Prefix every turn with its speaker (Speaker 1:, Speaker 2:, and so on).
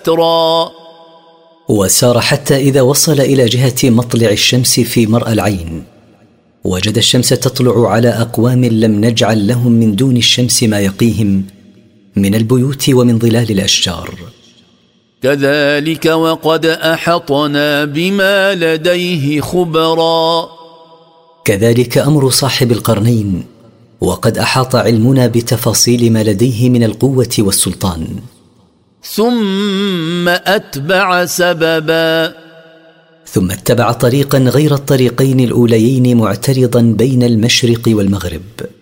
Speaker 1: سترا.
Speaker 2: وسار حتى إذا وصل إلى جهة مطلع الشمس في مرأى العين، وجد الشمس تطلع على أقوام لم نجعل لهم من دون الشمس ما يقيهم من البيوت ومن ظلال الأشجار.
Speaker 1: كذلك وقد أحطنا بما لديه خبرا.
Speaker 2: كذلك أمر صاحب القرنين، وقد أحاط علمنا بتفاصيل ما لديه من القوة والسلطان.
Speaker 1: ثم أتبع سببا.
Speaker 2: ثم اتبع طريقا غير الطريقين الأوليين معترضا بين المشرق والمغرب.